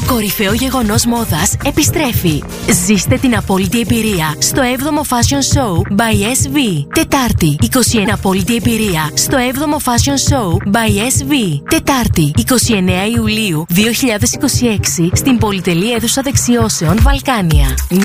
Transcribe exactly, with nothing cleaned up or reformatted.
κορυφαίο γεγονός μόδας επιστρέφει. Ζήστε την απόλυτη εμπειρία στο έβδομο Fashion Show by ες βι. Τετάρτη, είκοσι ένα απόλυτη εμπειρία στο έβδομο Fashion Show by ες βι. Τετάρτη, είκοσι εννέα Ιουλίου δύο χιλιάδες είκοσι έξι στην πολυτελή αίθουσα δεξιώσεων Βαλκάνια.